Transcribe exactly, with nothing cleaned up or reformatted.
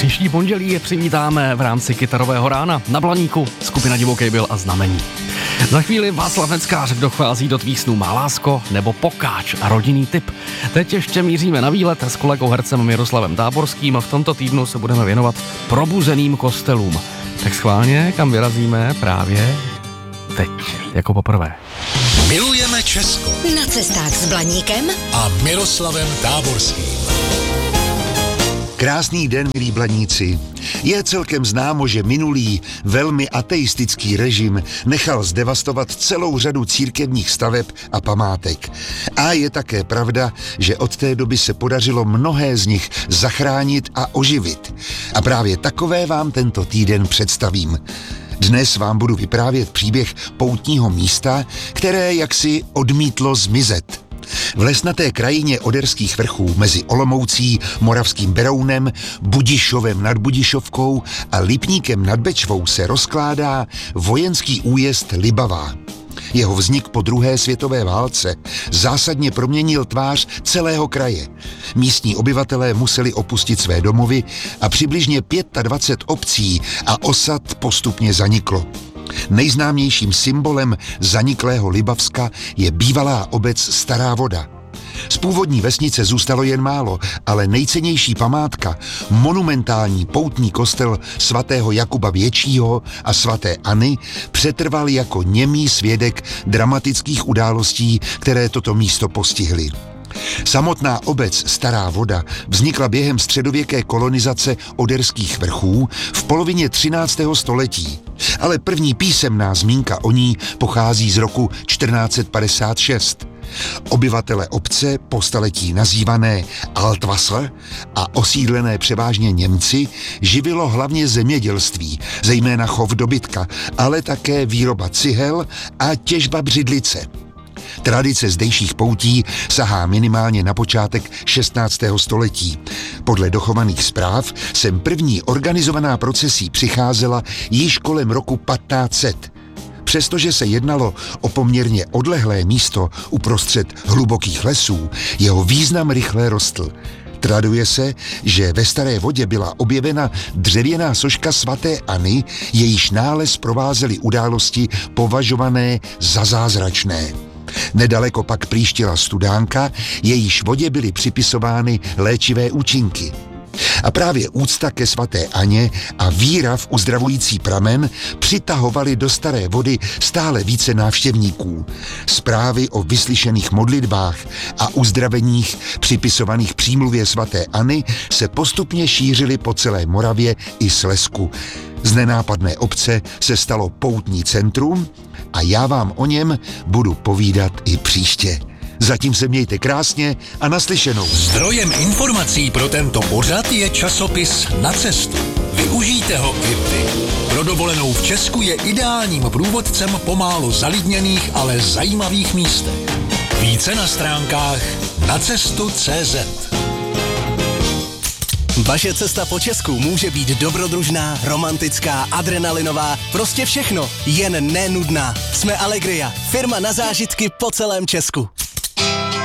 Příští pondělí je přivítáme v rámci Kytarového rána na Blaníku, skupina Divoký Bill a Znamení. Za chvíli Václav Neckář, kdo chází do tvých snů, má lásko nebo pokáč a rodinný tip. Teď ještě míříme na výlet s kolegou hercem Miroslavem Táborským a v tomto týdnu se budeme věnovat probuzeným kostelům. Tak schválně, kam vyrazíme právě teď, jako poprvé. Milujeme Česko. Na cestách s Blaníkem a Miroslavem Táborským. Krásný den, milí Blaníci. Je celkem známo, že minulý velmi ateistický režim nechal zdevastovat celou řadu církevních staveb a památek. A je také pravda, že od té doby se podařilo mnohé z nich zachránit a oživit. A právě takové vám tento týden představím. Dnes vám budu vyprávět příběh poutního místa, které jaksi odmítlo zmizet. V lesnaté krajině Oderských vrchů mezi Olomoucí, Moravským Berounem, Budišovem nad Budišovkou a Lipníkem nad Bečvou se rozkládá vojenský újezd Libavá. Jeho vznik po druhé světové válce zásadně proměnil tvář celého kraje. Místní obyvatelé museli opustit své domovy a přibližně dvacet pět obcí a osad postupně zaniklo. Nejznámějším symbolem zaniklého Libavska je bývalá obec Stará Voda. Z původní vesnice zůstalo jen málo, ale nejcennější památka, monumentální poutní kostel svatého Jakuba Většího a svaté Anny, přetrval jako němý svědek dramatických událostí, které toto místo postihly. Samotná obec Stará Voda vznikla během středověké kolonizace Oderských vrchů v polovině třináctého století, ale první písemná zmínka o ní pochází z roku čtrnáct set padesát šest. Obyvatele obce, po staletí nazývané Altwasser a osídlené převážně Němci, živilo hlavně zemědělství, zejména chov dobytka, ale také výroba cihel a těžba břidlice. Tradice zdejších poutí sahá minimálně na počátek šestnáctého století. Podle dochovaných zpráv sem první organizovaná procesí přicházela již kolem roku patnáct set. Přestože se jednalo o poměrně odlehlé místo uprostřed hlubokých lesů, jeho význam rychle rostl. Traduje se, že ve Staré Vodě byla objevena dřevěná soška svaté Anny, jejíž nález provázely události považované za zázračné. Nedaleko pak prýštila studánka, jejíž vodě byly připisovány léčivé účinky. A právě úcta ke svaté Aně a víra v uzdravující pramen přitahovaly do Staré Vody stále více návštěvníků. Zprávy o vyslyšených modlitbách a uzdraveních připisovaných přímluvě svaté Anny se postupně šířily po celé Moravě i Slezsku. Z nenápadné obce se stalo poutní centrum a já vám o něm budu povídat i příště. Zatím se mějte krásně a naslyšenou. Zdrojem informací pro tento pořad je časopis Na cestu. Využijte ho i vy. Pro dovolenou v Česku je ideálním průvodcem po málo zalidněných, ale zajímavých místech. Více na stránkách nacestu tečka cé zet. Vaše cesta po Česku může být dobrodružná, romantická, adrenalinová, prostě všechno, jen nenudná. Jsme Allegria, firma na zážitky po celém Česku.